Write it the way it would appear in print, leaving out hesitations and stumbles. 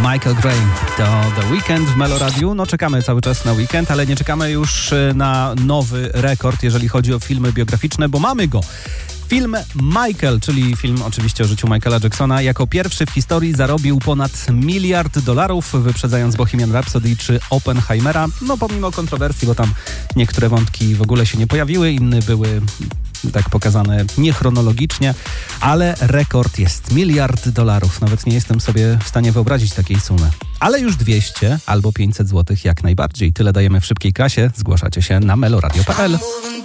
Michael Gray to The Weeknd w Melo Radiu. No czekamy cały czas na weekend, ale nie czekamy już na nowy rekord, jeżeli chodzi o filmy biograficzne, bo mamy go. Film Michael, czyli film oczywiście o życiu Michaela Jacksona, jako pierwszy w historii zarobił ponad $1 miliard, wyprzedzając Bohemian Rhapsody czy Oppenheimera. No pomimo kontrowersji, bo tam niektóre wątki w ogóle się nie pojawiły, inne były tak pokazane niechronologicznie, ale rekord jest $1 miliard. Nawet nie jestem sobie w stanie wyobrazić takiej sumy. Ale już 200 albo 500 zł jak najbardziej. Tyle dajemy w szybkiej kasie. Zgłaszacie się na meloradio.pl.